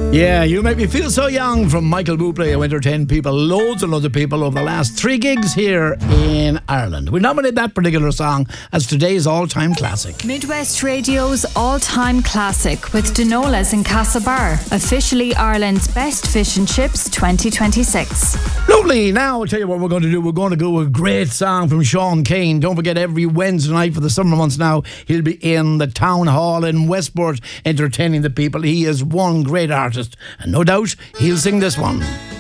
Yeah, You Make Me Feel So Young from Michael Bublé, who entertained people, loads and loads of people over the last 3 gigs here in Ireland. We nominated that particular song as today's all-time classic. Midwest Radio's all-time classic with Denolas and Castlebar, officially Ireland's best fish and chips 2026. Lovely. Now, I'll tell you what we're going to do. We're going to go with a great song from Sean Kane. Don't forget, every Wednesday night for the summer months now, he'll be in the Town Hall in Westport entertaining the people. He is one great artist, and no doubt he'll sing this one.